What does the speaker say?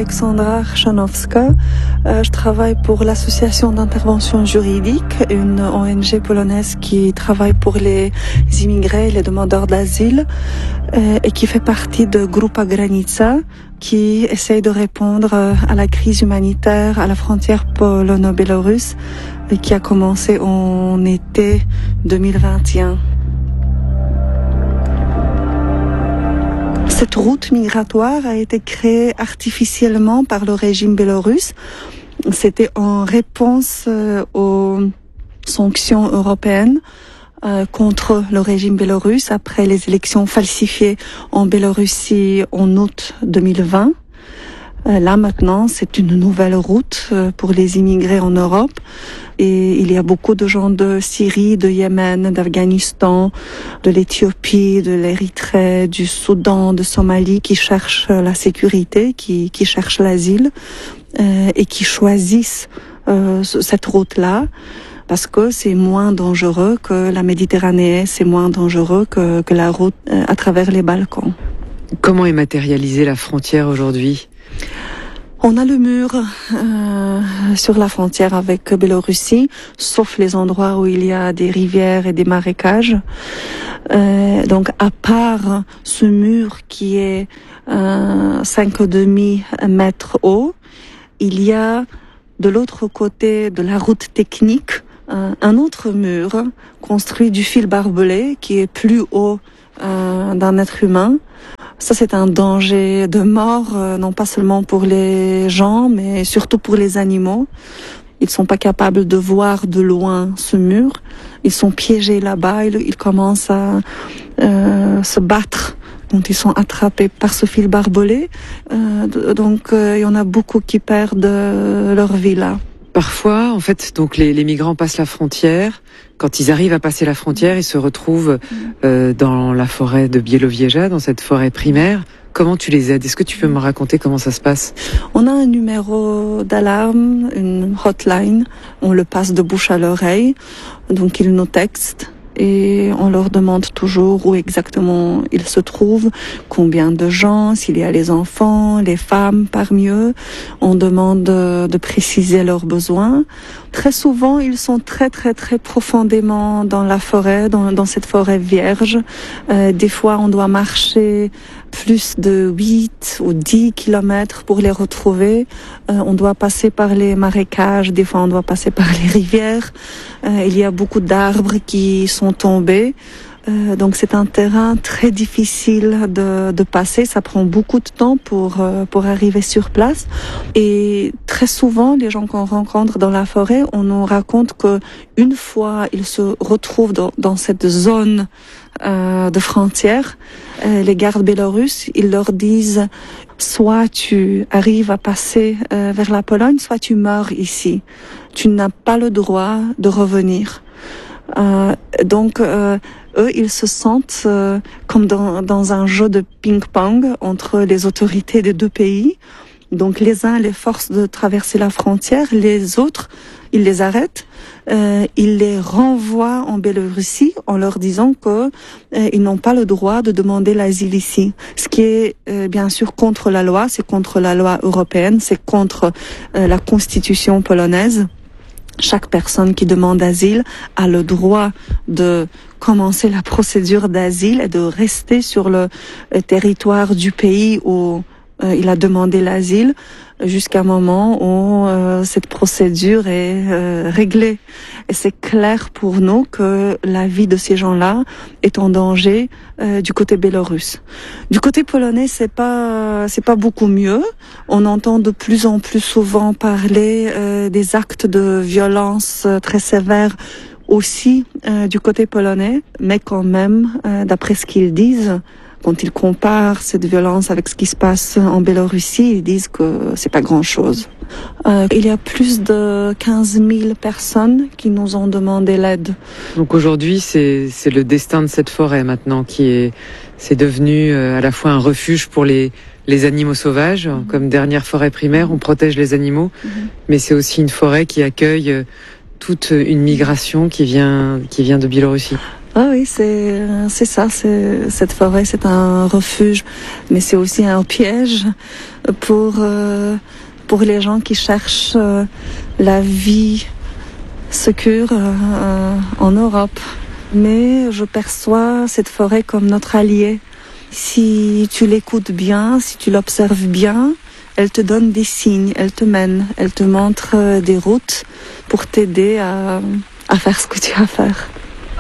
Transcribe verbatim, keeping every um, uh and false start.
Alexandra Archanowska. Euh, je travaille pour l'association d'intervention juridique, une O N G polonaise qui travaille pour les immigrés, les demandeurs d'asile, euh, et qui fait partie de Grupa Granica, qui essaye de répondre à la crise humanitaire à la frontière polono-bélorusse, et qui a commencé en été deux mille vingt et un. Cette route migratoire a été créée artificiellement par le régime bélorusse. C'était en réponse euh, aux sanctions européennes euh, contre le régime bélorusse après les élections falsifiées en Biélorussie en août deux mille vingt. Euh, là maintenant, c'est une nouvelle route euh, pour les immigrés en Europe. Et il y a beaucoup de gens de Syrie, de Yémen, d'Afghanistan, de l'Éthiopie, de l'Érythrée, du Soudan, de Somalie qui cherchent la sécurité, qui, qui cherchent l'asile euh, et qui choisissent euh, cette route-là parce que c'est moins dangereux que la Méditerranée, c'est moins dangereux que, que la route euh, à travers les Balkans. Comment est matérialisée la frontière aujourd'hui ? On a le mur euh, sur la frontière avec Biélorussie, sauf les endroits où il y a des rivières et des marécages. Euh, donc, à part ce mur qui est euh, cinq virgule cinq mètres haut, il y a de l'autre côté de la route technique euh, un autre mur construit du fil barbelé qui est plus haut euh, d'un être humain. Ça, c'est un danger de mort, euh, non pas seulement pour les gens, mais surtout pour les animaux. Ils sont pas capables de voir de loin ce mur. Ils sont piégés là-bas. Ils, ils commencent à euh, se battre quand ils sont attrapés par ce fil barbelé. Euh, donc, euh, il y en a beaucoup qui perdent leur vie là. Parfois, en fait, donc les, les migrants passent la frontière. Quand ils arrivent à passer la frontière, ils se retrouvent euh, dans la forêt de Białowieża, dans cette forêt primaire. Comment tu les aides ? Est-ce que tu peux me raconter comment ça se passe ? On a un numéro d'alarme, une hotline. On le passe de bouche à l'oreille. Donc, ils nous textent. Et on leur demande toujours où exactement ils se trouvent, combien de gens, s'il y a les enfants, les femmes parmi eux. On demande de, de préciser leurs besoins. Très souvent, ils sont très très très profondément dans la forêt, dans, dans cette forêt vierge. Euh, des fois, on doit marcher plus de huit ou dix kilomètres pour les retrouver. Euh, on doit passer par les marécages, des fois on doit passer par les rivières. Euh, il y a beaucoup d'arbres qui sont tombés. Euh, donc c'est un terrain très difficile de, de passer. Ça prend beaucoup de temps pour euh, pour arriver sur place. Et très souvent, les gens qu'on rencontre dans la forêt, on nous raconte que une fois ils se retrouvent dans, dans cette zone euh, de frontière, euh, les gardes biélorusses, ils leur disent soit tu arrives à passer euh, vers la Pologne, soit tu meurs ici. Tu n'as pas le droit de revenir. Euh, donc euh, eux, ils se sentent euh, comme dans, dans un jeu de ping-pong entre les autorités des deux pays. Donc les uns les forcent de traverser la frontière, les autres, ils les arrêtent, euh, ils les renvoient en Biélorussie en leur disant que euh, ils n'ont pas le droit de demander l'asile ici. Ce qui est euh, bien sûr contre la loi, c'est contre la loi européenne, c'est contre euh, la constitution polonaise. Chaque personne qui demande asile a le droit de commencer la procédure d'asile et de rester sur le territoire du pays où euh, il a demandé l'asile jusqu'à un moment où euh, cette procédure est euh, réglée. Et c'est clair pour nous que la vie de ces gens-là est en danger euh, du côté biélorusse. Du côté polonais, c'est pas c'est pas beaucoup mieux. On entend de plus en plus souvent parler euh, des actes de violence euh, très sévères aussi euh, du côté polonais, mais quand même, euh, d'après ce qu'ils disent, quand ils comparent cette violence avec ce qui se passe en Biélorussie, ils disent que c'est pas grand-chose. Euh, il y a plus de quinze mille personnes qui nous ont demandé l'aide. Donc aujourd'hui, c'est c'est le destin de cette forêt maintenant qui est c'est devenu euh, à la fois un refuge pour les les animaux sauvages, mmh. Comme dernière forêt primaire, on protège les animaux, mmh. Mais c'est aussi une forêt qui accueille euh, toute une migration qui vient qui vient de Biélorussie. Ah oui, c'est c'est ça. C'est cette forêt, c'est un refuge, mais c'est aussi un piège pour euh, pour les gens qui cherchent euh, la vie secure euh, en Europe. Mais je perçois cette forêt comme notre allié. Si tu l'écoutes bien, si tu l'observes bien, elle te donne des signes, elle te mène, elle te montre des routes pour t'aider à, à faire ce que tu as à faire.